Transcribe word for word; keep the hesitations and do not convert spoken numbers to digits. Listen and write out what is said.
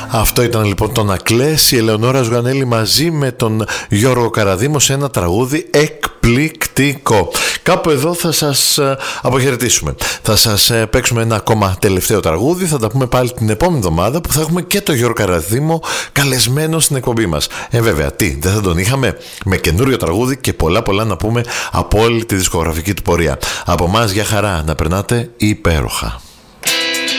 Αυτό ήταν λοιπόν το «Να κλαις» η Ελεονόρα Ζουγανέλη μαζί με τον Γιώργο Καραδήμο σε ένα τραγούδι εκπληκτικό. Κάπου εδώ θα σας αποχαιρετήσουμε. Θα σας παίξουμε ένα ακόμα τελευταίο τραγούδι. Θα τα πούμε πάλι την επόμενη εβδομάδα που θα έχουμε και τον Γιώργο Καραδήμο καλεσμένο στην εκπομπή μας. Ε βέβαια, τι, δεν θα τον είχαμε? Με καινούριο τραγούδι και πολλά πολλά να πούμε από όλη τη δισκογραφική του πορεία. Από εμάς, για χαρά, να περνάτε υπέροχα.